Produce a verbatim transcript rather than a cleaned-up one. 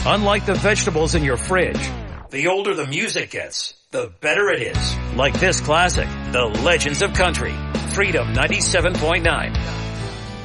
Unlike the vegetables in your fridge, the older the music gets, the better it is. Like this classic, The Legends of Country, Freedom ninety-seven point nine.